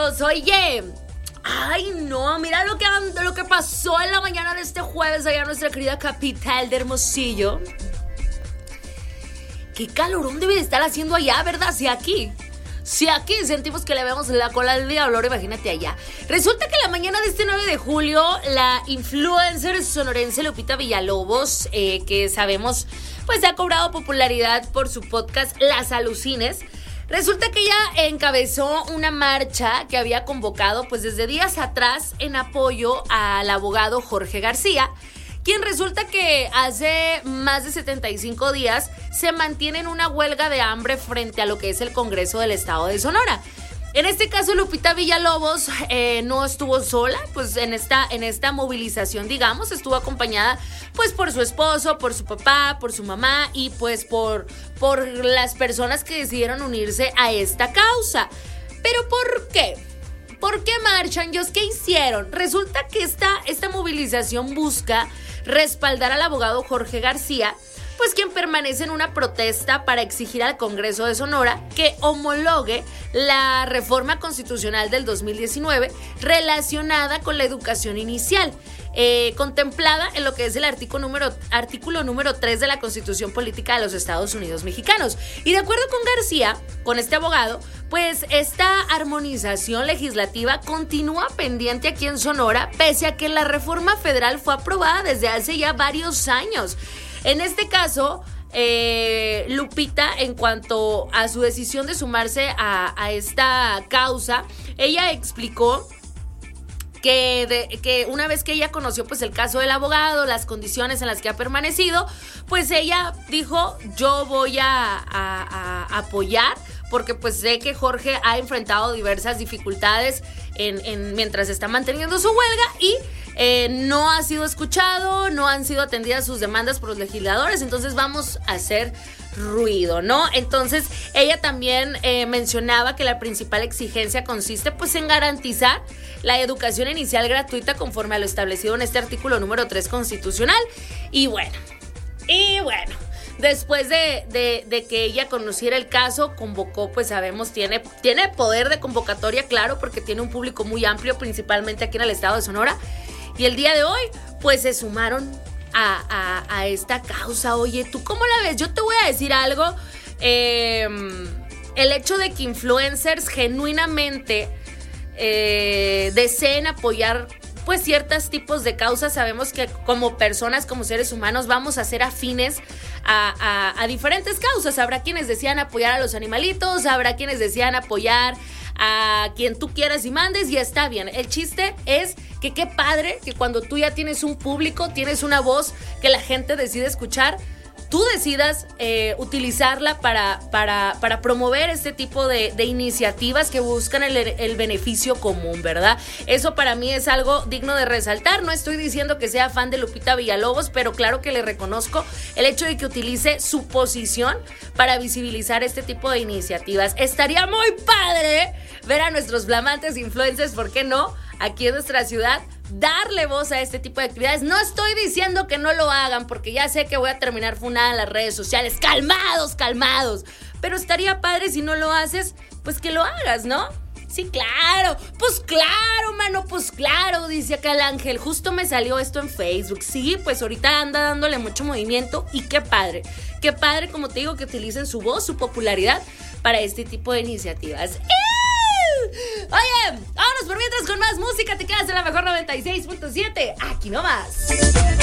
amigos, oye, ay no, mira lo que pasó en la mañana de este jueves allá en nuestra querida capital de Hermosillo. Qué calorón debe de estar haciendo allá, ¿verdad? Si aquí sentimos que le vemos la cola al diablo, ahora imagínate allá. Resulta que la mañana de este 9 de julio, la influencer sonorense Lupita Villalobos, que sabemos, pues ha cobrado popularidad por su podcast Las Alucines. Resulta que ella encabezó una marcha que había convocado pues desde días atrás en apoyo al abogado Jorge García, quien resulta que hace más de 75 días se mantiene en una huelga de hambre frente a lo que es el Congreso del Estado de Sonora. En este caso, Lupita Villalobos no estuvo sola, pues en esta movilización, digamos, estuvo acompañada pues por su esposo, por su papá, por su mamá y pues por las personas que decidieron unirse a esta causa. ¿Pero por qué? ¿Por qué marchan? ¿Qué hicieron? Resulta que esta movilización busca respaldar al abogado Jorge García, pues quien permanece en una protesta para exigir al Congreso de Sonora que homologue la reforma constitucional del 2019 relacionada con la educación inicial, contemplada en lo que es el artículo número 3 de la Constitución Política de los Estados Unidos Mexicanos. Y de acuerdo con García, con este abogado, pues esta armonización legislativa continúa pendiente aquí en Sonora, pese a que la reforma federal fue aprobada desde hace ya varios años. En este caso, Lupita, en cuanto a su decisión de sumarse a esta causa, ella explicó que una vez que ella conoció pues el caso del abogado, las condiciones en las que ha permanecido, pues ella dijo, yo voy a apoyar, porque pues sé que Jorge ha enfrentado diversas dificultades mientras está manteniendo su huelga y no ha sido escuchado, no han sido atendidas sus demandas por los legisladores, entonces vamos a hacer ruido, ¿no? Entonces ella también mencionaba que la principal exigencia consiste pues en garantizar la educación inicial gratuita conforme a lo establecido en este artículo número 3 constitucional. Y bueno, después de que ella conociera el caso, convocó, pues sabemos, tiene poder de convocatoria, claro, porque tiene un público muy amplio, principalmente aquí en el estado de Sonora. Y el día de hoy, pues se sumaron a esta causa. Oye, ¿tú cómo la ves? Yo te voy a decir algo. El hecho de que influencers genuinamente deseen apoyar pues ciertos tipos de causas, sabemos que como personas, como seres humanos, vamos a ser afines a diferentes causas. Habrá quienes decían apoyar a los animalitos, habrá quienes decían apoyar a quien tú quieras y mandes, y está bien. El chiste es que qué padre que cuando tú ya tienes un público, tienes una voz que la gente decide escuchar, tú decidas utilizarla para promover este tipo de iniciativas que buscan el beneficio común, ¿verdad? Eso para mí es algo digno de resaltar. No estoy diciendo que sea fan de Lupita Villalobos, pero claro que le reconozco el hecho de que utilice su posición para visibilizar este tipo de iniciativas. Estaría muy padre ver a nuestros flamantes influencers, ¿por qué no?, aquí en nuestra ciudad, darle voz a este tipo de actividades. No estoy diciendo que no lo hagan, porque ya sé que voy a terminar funada en las redes sociales. Calmados. Pero estaría padre, si no lo haces, pues que lo hagas, ¿no? Sí, claro. Pues claro, mano, pues claro, dice acá el Ángel. Justo me salió esto en Facebook. Sí, pues ahorita anda dándole mucho movimiento y qué padre. Qué padre, como te digo, que utilicen su voz, su popularidad para este tipo de iniciativas. Oye, vámonos por mientras con más música. Te quedas en la mejor 96.7. Aquí nomás.